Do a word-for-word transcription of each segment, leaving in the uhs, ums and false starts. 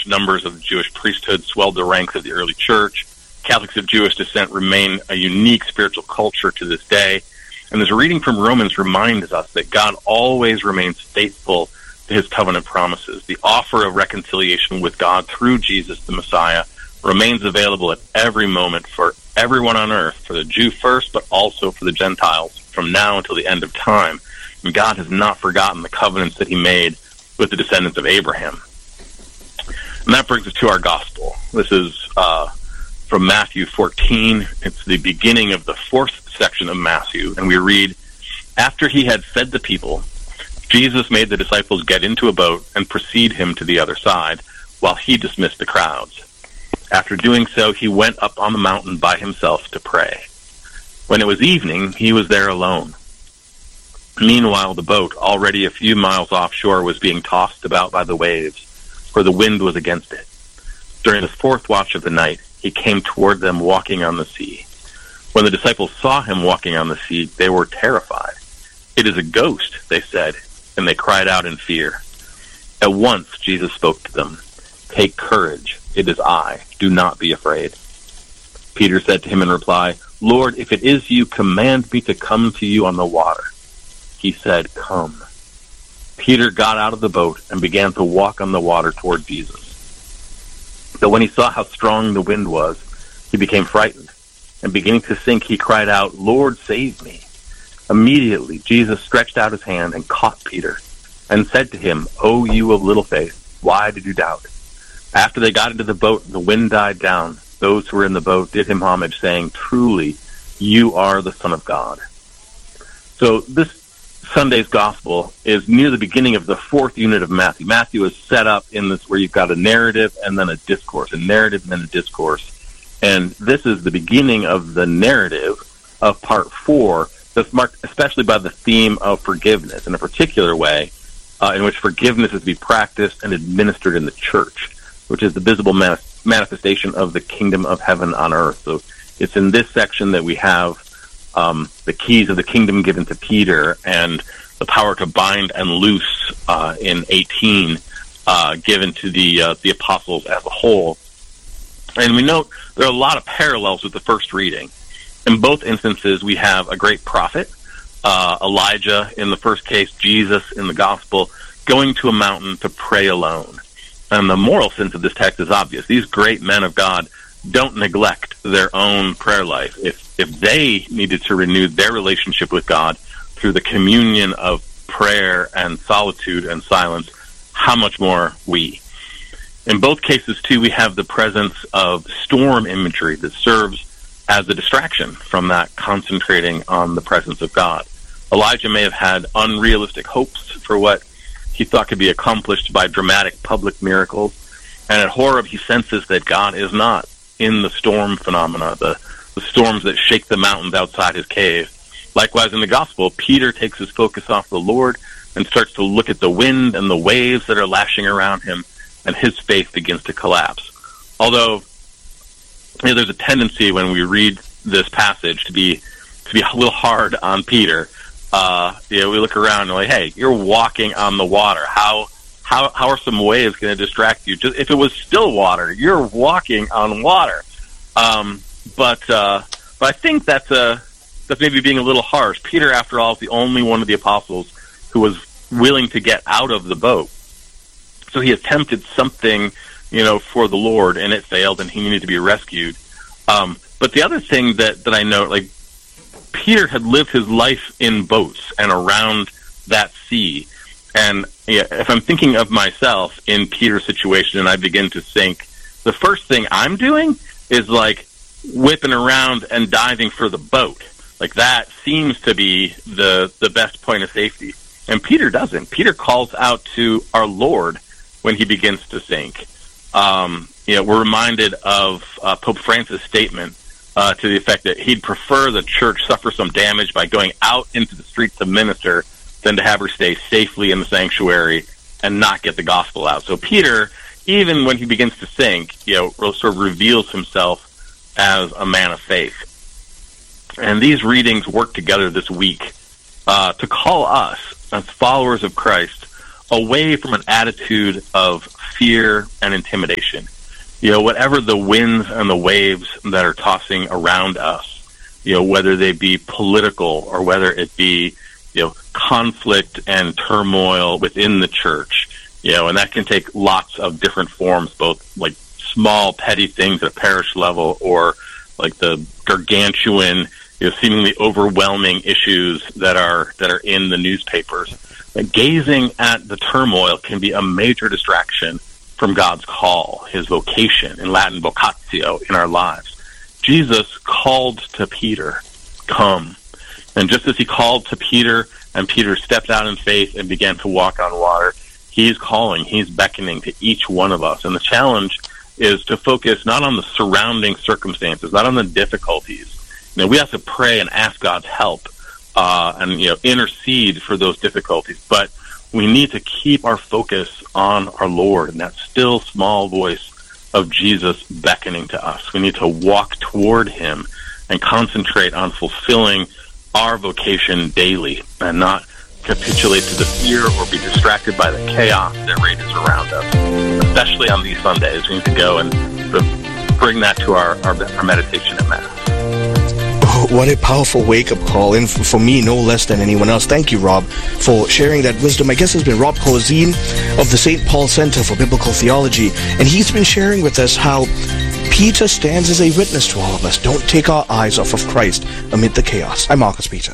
large numbers of the Jewish priesthood swelled the ranks of the early church. Catholics of Jewish descent remain a unique spiritual culture to this day. And this reading from Romans reminds us that God always remains faithful to his covenant promises. The offer of reconciliation with God through Jesus the Messiah remains available at every moment for everyone on earth, for the Jew first, but also for the Gentiles from now until the end of time. And God has not forgotten the covenants that he made with the descendants of Abraham. And that brings us to our gospel. This is uh, from Matthew fourteen. It's the beginning of the fourth section of Matthew, and we read, "After he had fed the people, Jesus made the disciples get into a boat and precede him to the other side, while he dismissed the crowds. After doing so, he went up on the mountain by himself to pray. When it was evening, he was there alone. Meanwhile, the boat, already a few miles offshore, was being tossed about by the waves, for the wind was against it. During the fourth watch of the night, he came toward them walking on the sea. When the disciples saw him walking on the sea, they were terrified. 'It is a ghost,' they said, and they cried out in fear. At once Jesus spoke to them. 'Take courage, it is I. Do not be afraid.' Peter said to him in reply, 'Lord, if it is you, command me to come to you on the water.' He said, 'Come.' Peter got out of the boat and began to walk on the water toward Jesus. But when he saw how strong the wind was, he became frightened, and beginning to sink, he cried out, 'Lord, save me.' Immediately Jesus stretched out his hand and caught Peter, and said to him, 'O you of little faith, why did you doubt?' After they got into the boat and the wind died down, those who were in the boat did him homage, saying, 'Truly, you are the Son of God.'" So this Sunday's gospel is near the beginning of the fourth unit of Matthew. Matthew is set up in this where you've got a narrative and then a discourse, a narrative and then a discourse. And this is the beginning of the narrative of part four, that's marked especially by the theme of forgiveness, in a particular way uh, in which forgiveness is to be practiced and administered in the church, which is the visible man- manifestation of the kingdom of heaven on earth. So it's in this section that we have Um, the keys of the kingdom given to Peter, and the power to bind and loose uh, in eighteen uh, given to the uh, the apostles as a whole. And we note there are a lot of parallels with the first reading. In both instances, we have a great prophet, uh, Elijah in the first case, Jesus in the gospel, going to a mountain to pray alone. And the moral sense of this text is obvious. These great men of God don't neglect their own prayer life. If if they needed to renew their relationship with God through the communion of prayer and solitude and silence, how much more we? In both cases, too, we have the presence of storm imagery that serves as a distraction from that concentrating on the presence of God. Elijah may have had unrealistic hopes for what he thought could be accomplished by dramatic public miracles, and at Horeb he senses that God is not in the storm phenomena, the, the storms that shake the mountains outside his cave. Likewise, in the gospel, Peter takes his focus off the Lord and starts to look at the wind and the waves that are lashing around him, and his faith begins to collapse. Although, you know, there's a tendency when we read this passage to be to be a little hard on Peter. Uh, you know, we look around and we're like, hey, you're walking on the water. How How how are some waves going to distract you? Just if it was still water, you're walking on water. Um, but uh, but I think that's a that's maybe being a little harsh. Peter, after all, is the only one of the apostles who was willing to get out of the boat. So he attempted something, you know, for the Lord, and it failed, and he needed to be rescued. Um, but the other thing that that I note, like Peter had lived his life in boats and around that sea. And yeah, if I'm thinking of myself in Peter's situation and I begin to sink, the first thing I'm doing is like whipping around and diving for the boat. Like that seems to be the the best point of safety. And Peter doesn't. Peter calls out to our Lord when he begins to sink. Um, you know, we're reminded of uh, Pope Francis' statement uh, to the effect that he'd prefer the church suffer some damage by going out into the streets to minister than to have her stay safely in the sanctuary and not get the gospel out. So Peter, even when he begins to sink, you know, sort of reveals himself as a man of faith. And these readings work together this week uh, to call us, as followers of Christ, away from an attitude of fear and intimidation. You know, whatever the winds and the waves that are tossing around us, you know, whether they be political or whether it be, you know, conflict and turmoil within the church, you know, and that can take lots of different forms, both like small, petty things at a parish level or like the gargantuan, you know, seemingly overwhelming issues that are that are in the newspapers. But gazing at the turmoil can be a major distraction from God's call, his vocation, in Latin vocatio, in our lives. Jesus called to Peter, come. And just as he called to Peter, and Peter stepped out in faith and began to walk on water, he's calling, he's beckoning to each one of us. And the challenge is to focus not on the surrounding circumstances, not on the difficulties. You know, we have to pray and ask God's help uh, and, you know, intercede for those difficulties. But we need to keep our focus on our Lord and that still small voice of Jesus beckoning to us. We need to walk toward him and concentrate on fulfilling our vocation daily and not capitulate to the fear or be distracted by the chaos that rages around us. Especially on these Sundays, we need to go and sort of bring that to our, our, our meditation at Mass. What a powerful wake-up call, and for me, no less than anyone else. Thank you, Rob, for sharing that wisdom. My guest has been Rob Corzine of the Saint Paul Center for Biblical Theology, and he's been sharing with us how Peter stands as a witness to all of us. Don't take our eyes off of Christ amid the chaos. I'm Marcus Peter.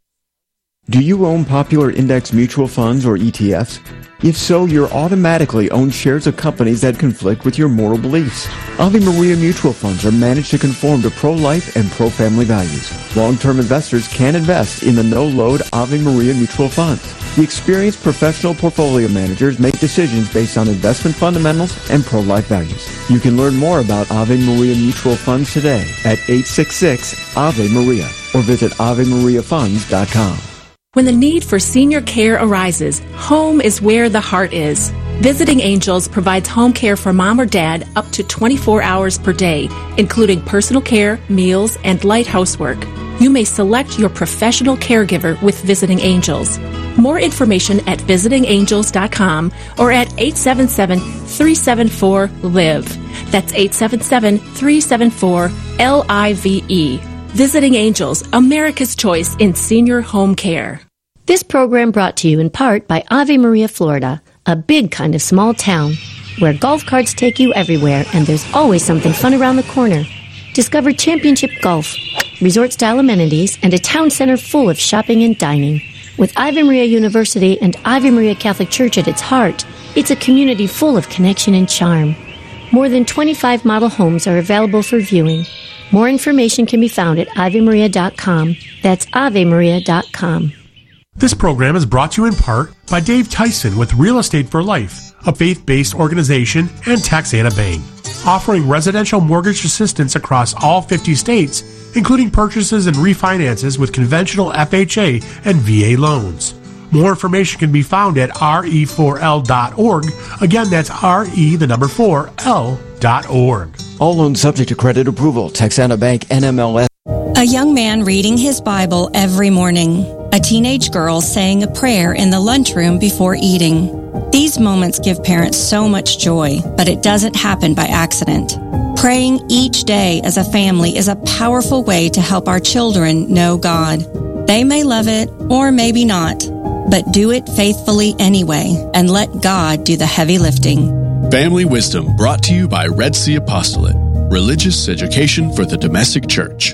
Do you own popular index mutual funds or E T Fs? If so, you're automatically own shares of companies that conflict with your moral beliefs. Ave Maria mutual funds are managed to conform to pro-life and pro-family values. Long-term investors can invest in the no-load Ave Maria mutual funds. The experienced professional portfolio managers make decisions based on investment fundamentals and pro-life values. You can learn more about Ave Maria mutual funds today at eight six six Ave Maria or visit ave maria funds dot com. When the need for senior care arises, home is where the heart is. Visiting Angels provides home care for mom or dad up to twenty-four hours per day, including personal care, meals, and light housework. You may select your professional caregiver with Visiting Angels. More information at visiting angels dot com or at eight seven seven, three seven four, L I V E. That's eight seven seven, three seven four, L I V E. Visiting Angels, America's choice in senior home care. This program brought to you in part by Ave Maria, Florida, a big kind of small town where golf carts take you everywhere and there's always something fun around the corner. Discover championship golf, resort-style amenities, and a town center full of shopping and dining. With Ave Maria University and Ave Maria Catholic Church at its heart, it's a community full of connection and charm. More than twenty-five model homes are available for viewing. More information can be found at ave maria dot com. That's ave maria dot com. This program is brought to you in part by Dave Tyson with Real Estate for Life, a faith-based organization, and Taxana Bank, offering residential mortgage assistance across all fifty states, including purchases and refinances with conventional F H A and V A loans. More information can be found at R E four L dot org. Again, that's R E, the number four, L dot org. All loans subject to credit approval. Texana Bank, N M L S. A young man reading his Bible every morning. A teenage girl saying a prayer in the lunchroom before eating. These moments give parents so much joy, but it doesn't happen by accident. Praying each day as a family is a powerful way to help our children know God. They may love it, or maybe not, but do it faithfully anyway, and let God do the heavy lifting. Family Wisdom, brought to you by Red Sea Apostolate, religious education for the domestic church.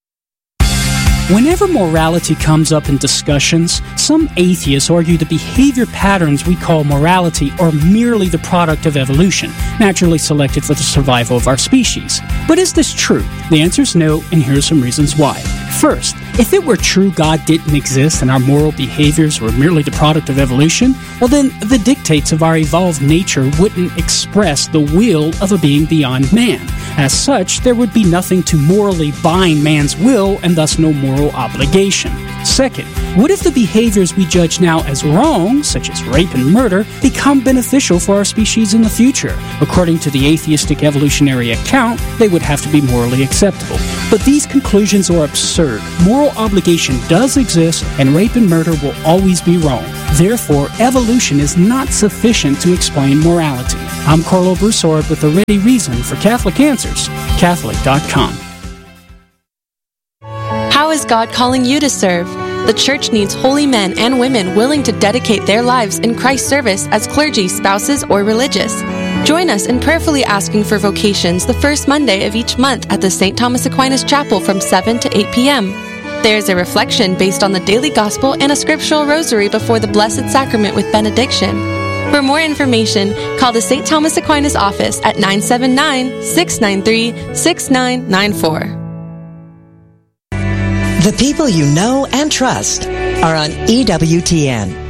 Whenever morality comes up in discussions, some atheists argue the behavior patterns we call morality are merely the product of evolution, naturally selected for the survival of our species. But is this true? The answer is no, and here are some reasons why. First, if it were true God didn't exist and our moral behaviors were merely the product of evolution, well then the dictates of our evolved nature wouldn't express the will of a being beyond man. As such, there would be nothing to morally bind man's will and thus no moral obligation. Second, what if the behaviors we judge now as wrong, such as rape and murder, become beneficial for our species in the future? According to the atheistic evolutionary account, they would have to be morally acceptable. But these conclusions are absurd. Moral obligation does exist, and rape and murder will always be wrong. Therefore, evolution is not sufficient to explain morality. I'm Carlo Broussard with the Ready Reason for Catholic Answers, Catholic dot com. How is God calling you to serve? The Church needs holy men and women willing to dedicate their lives in Christ's service as clergy, spouses, or religious. Join us in prayerfully asking for vocations the first Monday of each month at the Saint Thomas Aquinas Chapel from seven to eight p.m. There is a reflection based on the daily gospel and a scriptural rosary before the Blessed Sacrament with benediction. For more information, call the Saint Thomas Aquinas office at nine seven nine, six nine three, six nine nine four. The people you know and trust are on E W T N.